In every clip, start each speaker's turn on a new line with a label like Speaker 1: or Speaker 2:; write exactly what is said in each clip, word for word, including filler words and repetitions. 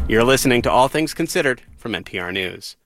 Speaker 1: You're listening to All Things Considered from N P R News.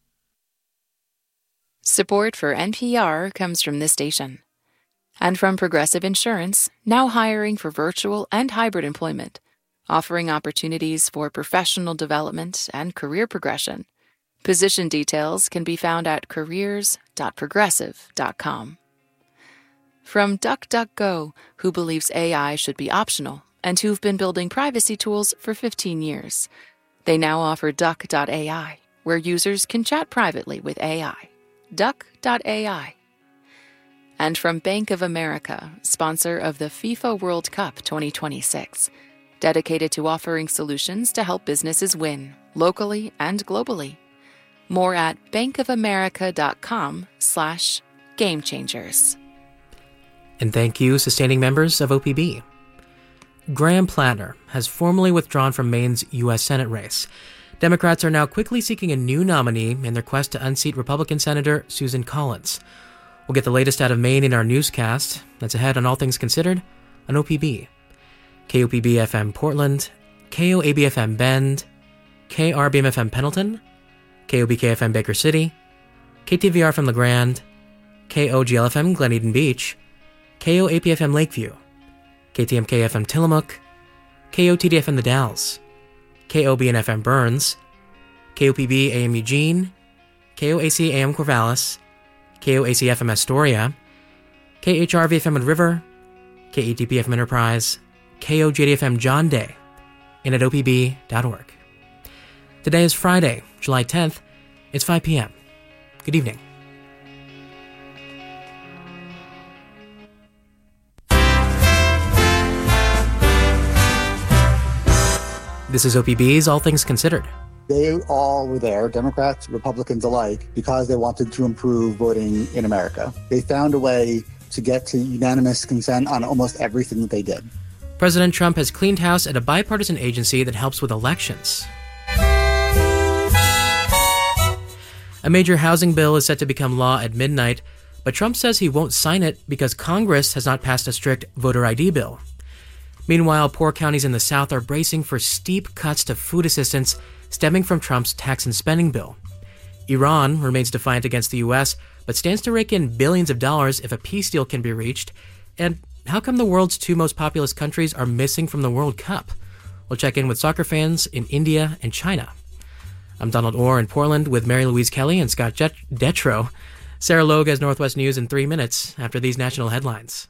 Speaker 2: Support for N P R comes from this station and from Progressive Insurance, now hiring for virtual and hybrid employment, offering opportunities for professional development and career progression. Position details can be found at careers dot progressive dot com. From DuckDuckGo, who believes A I should be optional and who've been building privacy tools for fifteen years. They now offer Duck dot A I, where users can chat privately with A I. Duck dot A I. And from Bank of America, sponsor of the FIFA World Cup twenty twenty-six, dedicated to offering solutions to help businesses win, locally and globally. More at bankofamerica.com slash game changers.
Speaker 3: And thank you, sustaining members of O P B. Graham Plattner has formally withdrawn from Maine's U S Senate race. Democrats are now quickly seeking a new nominee in their quest to unseat Republican Senator Susan Collins. We'll get the latest out of Maine in our newscast. That's ahead on All Things Considered on O P B. K O P B F M Portland, K O A B F M Bend, K R B M F M Pendleton, K O B K F M Baker City, K T V R from LeGrand, K O G L F M Glen Eden Beach, K O A P F M Lakeview, K T M K F M Tillamook, K O T D F M The Dalles, K O B N F M Burns, K O P B A M Eugene, K O A C A M Corvallis, K O A C F M Astoria, K H R V F M Wood River, K E T P F M Enterprise, K O J D F M John Day, and at O P B dot org. Today is Friday, July tenth. It's five p.m. Good evening. This is O P B's All Things Considered.
Speaker 4: They all were there, Democrats, Republicans alike, because they wanted to improve voting in America. They found a way to get to unanimous consent on almost everything that they did.
Speaker 3: President Trump has cleaned house at a bipartisan agency that helps with elections. A major housing bill is set to become law at midnight, but Trump says he won't sign it because Congress has not passed a strict voter I D bill. Meanwhile, poor counties in the South are bracing for steep cuts to food assistance stemming from Trump's tax and spending bill. Iran remains defiant against the U S, but stands to rake in billions of dollars if a peace deal can be reached. And how come the world's two most populous countries are missing from the World Cup? We'll check in with soccer fans in India and China. I'm Donald Orr in Portland with Mary Louise Kelly and Scott Jet- Detro. Sarah Logue has Northwest News in three minutes after these national headlines.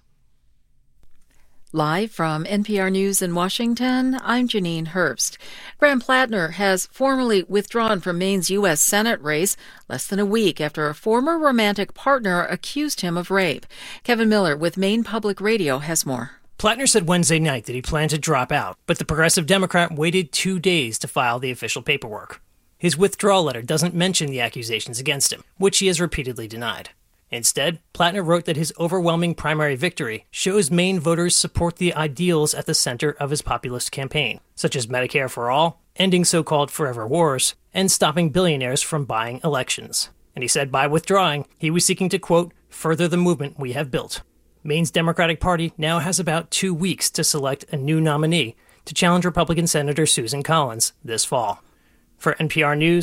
Speaker 5: Live from N P R News in Washington, I'm Janine Herbst. Graham Plattner has formally withdrawn from Maine's U S Senate race less than a week after a former romantic partner accused him of rape. Kevin Miller with Maine Public Radio has more.
Speaker 6: Plattner said Wednesday night that he planned to drop out, but the Progressive Democrat waited two days to file the official paperwork. His withdrawal letter doesn't mention the accusations against him, which he has repeatedly denied. Instead, Plattner wrote that his overwhelming primary victory shows Maine voters support the ideals at the center of his populist campaign, such as Medicare for all, ending so-called forever wars, and stopping billionaires from buying elections. And he said by withdrawing, he was seeking to, quote, further the movement we have built. Maine's Democratic Party now has about two weeks to select a new nominee to challenge Republican Senator Susan Collins this fall. For N P R News,